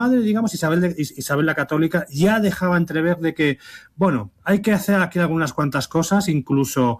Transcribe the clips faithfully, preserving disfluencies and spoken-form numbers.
madre, digamos, Isabel, de, Isabel la Católica, ya dejaba entrever de que, bueno, hay que hacer aquí algunas cuantas cosas, incluso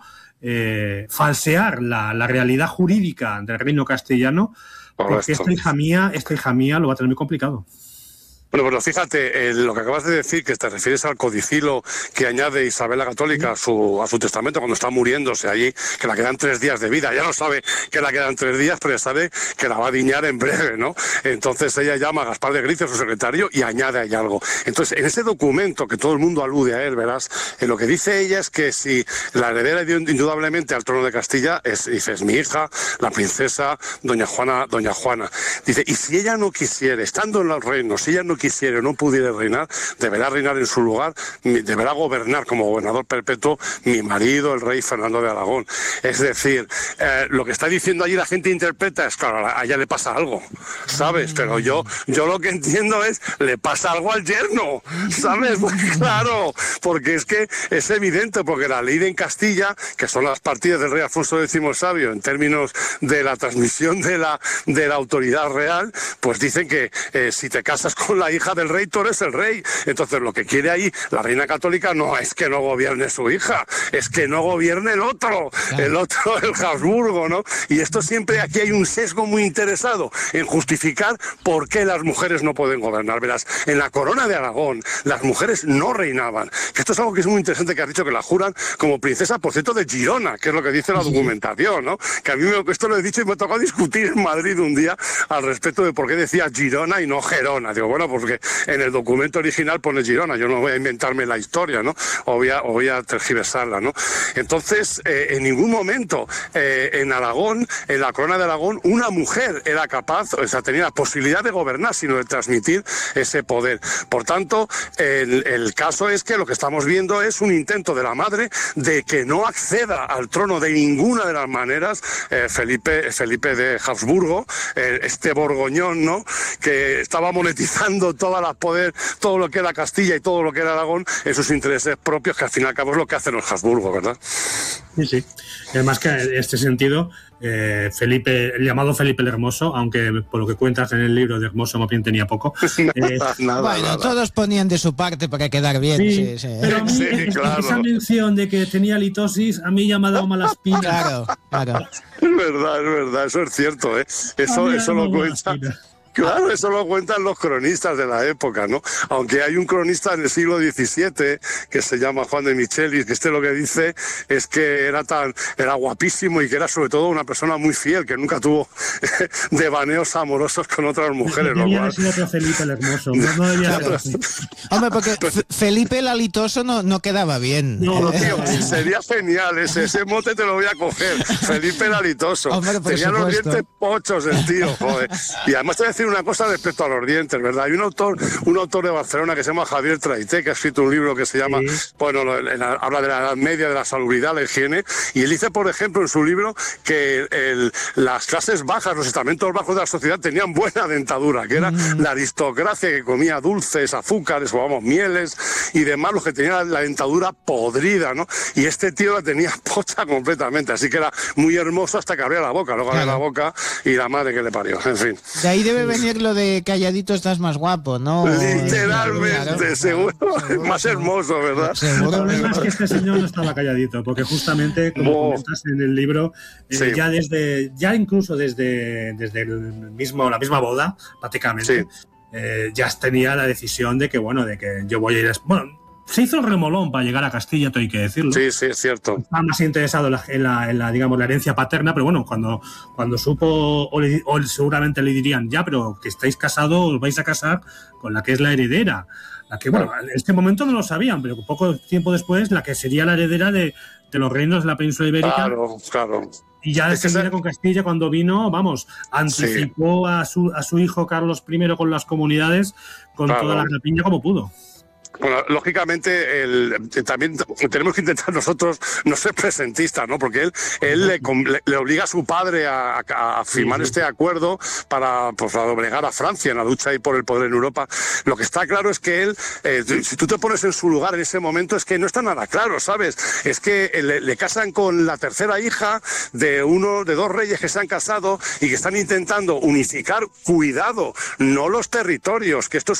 eh, falsear la, la realidad jurídica del reino castellano, porque esta hija mía, esta hija mía lo va a tener muy complicado. Bueno, pero fíjate, eh, lo que acabas de decir, que te refieres al codicilo que añade Isabel la Católica a su, a su testamento cuando está muriéndose allí, que la quedan tres días de vida. Ya no sabe que la quedan tres días, pero ya sabe que la va a diñar en breve, ¿no? Entonces ella llama a Gaspar de Gricia, su secretario, y añade ahí algo. Entonces, en ese documento, que todo el mundo alude a él, verás, en lo que dice ella es que si la heredera indudablemente al trono de Castilla es, dice, es mi hija, la princesa doña Juana, doña Juana. Dice, y si ella no quisiera, estando en los reinos, si ella no quisiera o no pudiera reinar, deberá reinar en su lugar, deberá gobernar como gobernador perpetuo mi marido, el rey Fernando de Aragón. Es decir, eh, lo que está diciendo allí la gente interpreta es, claro, a ella le pasa algo, ¿sabes? Pero yo, yo lo que entiendo es, le pasa algo al yerno, ¿sabes? Pues claro, porque es que es evidente, porque la ley de en Castilla, que son las partidas del rey Alfonso X el Sabio, en términos de la transmisión de la, de la autoridad real, pues dicen que eh, si te casas con la hija del rey, tú eres el rey. Entonces lo que quiere ahí la reina católica no es que no gobierne su hija, es que no gobierne el otro, claro. el otro, el Habsburgo, ¿no? Y esto siempre, aquí hay un sesgo muy interesado en justificar por qué las mujeres no pueden gobernar. Verás, en la corona de Aragón, las mujeres no reinaban. Que esto es algo que es muy interesante, que has dicho que la juran como princesa, por cierto, de Girona, que es lo que dice la documentación, ¿no? Que a mí me, esto lo he dicho y me tocó discutir en Madrid un día al respecto de por qué decía Girona y no Gerona. Digo, bueno, porque en el documento original pone Girona, yo no voy a inventarme la historia, ¿no? O voy a, o voy a tergiversarla, ¿no? Entonces, eh, en ningún momento eh, en Aragón, en la corona de Aragón, una mujer era capaz, o sea, tenía la posibilidad de gobernar, sino de transmitir ese poder. Por tanto, el, el caso es que lo que estamos viendo es un intento de la madre de que no acceda al trono de ninguna de las maneras eh, Felipe, Felipe de Habsburgo, eh, este borgoñón, ¿no? Que estaba monetizando toda la poder, todo lo que era Castilla y todo lo que era Aragón en sus intereses propios, que al fin y al cabo es lo que hacen los Habsburgo, ¿verdad? Sí, sí. Y además que en este sentido, eh, Felipe, el llamado Felipe el Hermoso, aunque por lo que cuentas en el libro de Hermoso más bien tenía poco. Eh, nada, bueno, nada. Todos ponían de su parte para quedar bien. Sí, sí, sí. Pero a mí, sí, claro. Esa mención de que tenía litosis, a mí ya me ha dado malas pinas. Claro, claro. Es verdad, es verdad, eso es cierto, ¿eh? Eso, eso lo cuenta. Claro, eso lo cuentan los cronistas de la época, ¿no? Aunque hay un cronista en el siglo diecisiete que se llama Juan de Michelis, que este lo que dice es que era tan, era guapísimo y que era sobre todo una persona muy fiel, que nunca tuvo devaneos amorosos con otras mujeres. Debía haber sido otro Felipe el Hermoso. No, no debía claro. Hombre, porque F- Felipe el Alitoso no, no quedaba bien. No, tío, sería genial ese, ese mote te lo voy a coger. Felipe el Alitoso. Hombre, tenía supuesto. los dientes pochos el tío, joder. Y además te voy a decir una cosa respecto a los dientes, ¿verdad? Hay un autor, un autor de Barcelona que se llama Javier Traité, que ha escrito un libro que se llama, sí. bueno, la, habla de la Edad Media, de la salubridad, la higiene, y él dice, por ejemplo, en su libro, que el, las clases bajas, los estamentos bajos de la sociedad tenían buena dentadura, que era mm. la aristocracia que comía dulces, azúcares, o vamos, mieles y demás, los que tenían la dentadura podrida, ¿no? Y este tío la tenía pocha completamente, así que era muy hermoso hasta que abría la boca, luego claro. abría la boca y la madre que le parió, en fin. De ahí debe venir lo de calladito estás más guapo, ¿no? Literalmente, claro, seguro, seguro, más hermoso, ¿verdad? El problema es que este señor no estaba calladito, porque justamente, como oh. comentas en el libro, eh, sí. ya desde, ya incluso desde, desde el mismo, la misma boda, prácticamente, sí. eh, ya tenía la decisión de que, bueno, de que yo voy a ir, bueno, se hizo el remolón para llegar a Castilla, todo hay que decirlo. Sí, sí, es cierto. Estaba más interesado en la, en la, en la digamos, la herencia paterna, pero bueno, cuando, cuando supo, o, le, o seguramente le dirían, ya, pero que estáis casados, os vais a casar con la que es la heredera. La que, bueno, en este momento no lo sabían, pero poco tiempo después, la que sería la heredera de, de los reinos de la península ibérica. Claro, claro. Y ya se viene con Castilla cuando vino, vamos, anticipó sí. a, su, a su hijo Carlos primero con las comunidades, con claro. toda la rapiña como pudo. Bueno, lógicamente, el, también tenemos que intentar nosotros no ser presentistas, ¿no? Porque él, él le, le, le obliga a su padre a, a, a firmar sí, sí. este acuerdo para, pues, para doblegar a Francia en la lucha ahí por el poder en Europa. Lo que está claro es que él, eh, si tú te pones en su lugar en ese momento, es que no está nada claro, ¿sabes? Es que le, le casan con la tercera hija de uno, de dos reyes que se han casado y que están intentando unificar, cuidado, no los territorios, que esto es